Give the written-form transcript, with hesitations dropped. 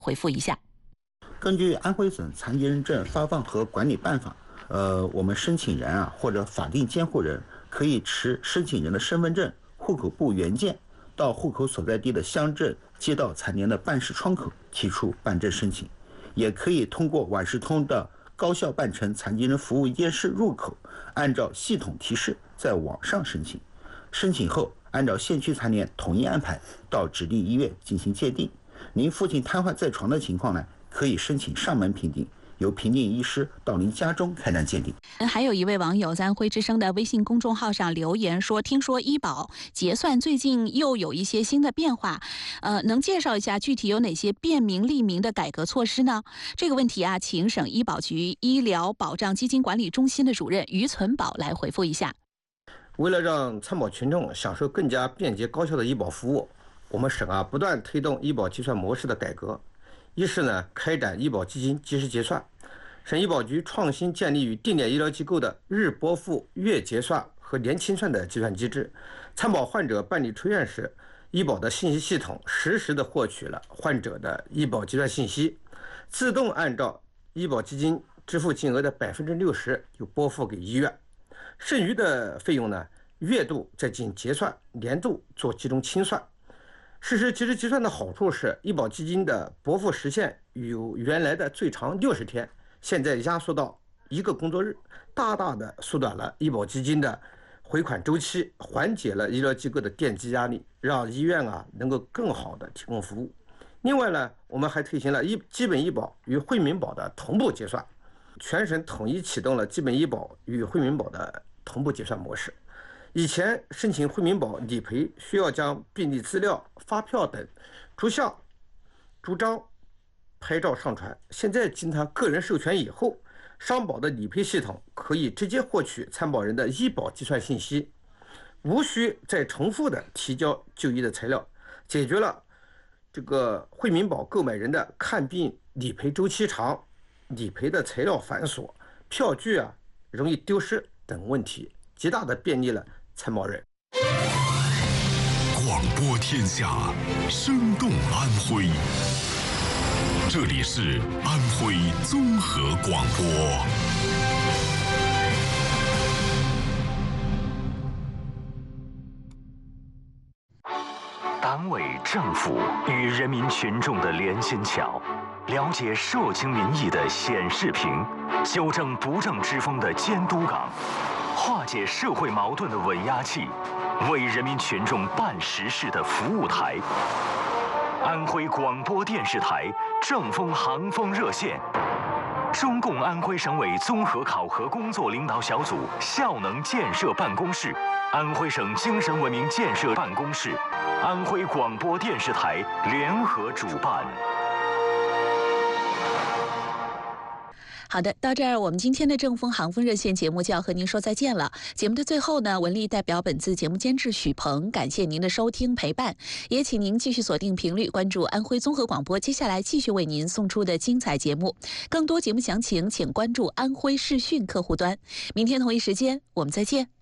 回复一下。 根据安徽省残疾人证发放和管理办法，我们申请人或者法定监护人可以持申请人的身份证、户口簿原件到户口所在地的乡镇街道残联的办事窗口提出办证申请，也可以通过晚视通的高效办成残疾人服务夜市入口，按照系统提示在网上申请。申请后，按照县区残联统一安排到指定医院进行界定。您父亲瘫痪在床的情况呢，可以申请上门评定，由评定医师到您家中开展鉴定。 还有一位网友在安徽之声的微信公众号上留言说，听说医保结算最近又有一些新的变化，能介绍一下具体有哪些便民利民的改革措施呢？这个问题请省医保局医疗保障基金管理中心的主任于存宝来回复一下。 为了让参保群众享受更加便捷高效的医保服务，我们省不断推动医保结算模式的改革。一是呢，开展医保基金及时结算。省医保局创新建立与定点医疗机构的日拨付、月结算和年清算的计算机制。参保患者办理出院时，医保的信息系统实时的获取了患者的医保结算信息，自动按照医保基金支付金额的60%就拨付给医院。剩余的费用呢，月度再进行结算，年度做集中清算。实施及时结算的好处是，医保基金的拨付时限由原来的最长60天，现在压缩到1个工作日，大大的缩短了医保基金的回款周期，缓解了医疗机构的垫资压力，让医院能够更好的提供服务。另外呢，我们还推行了基本医保与惠民保的同步结算，全省统一启动了基本医保与惠民保的同步结算模式。以前申请惠民保理赔需要将病历资料、发票等逐项逐章拍照上传，现在经他个人授权以后，商保的理赔系统可以直接获取参保人的医保计算信息，无需再重复的提交就医的材料，解决了这个惠民保购买人的看病理赔周期长、理赔的材料繁琐、票据容易丢失等问题，极大的便利了参保人。 广播天下，生动安徽。这里是安徽综合广播。 党委政府与人民群众的连心桥，了解社情民意的显示屏，纠正不正之风的监督岗，化解社会矛盾的稳压器，为人民群众办实事的服务台。安徽广播电视台正风航风热线，中共安徽省委综合考核工作领导小组效能建设办公室，安徽省精神文明建设办公室，安徽广播电视台联合主办。 好的，到这儿我们今天的正风航风热线节目就要和您说再见了。节目的最后呢，文丽代表本次节目监制许鹏，感谢您的收听陪伴，也请您继续锁定频率，关注安徽综合广播，接下来继续为您送出的精彩节目。更多节目详情，请关注安徽视讯客户端。明天同一时间，我们再见。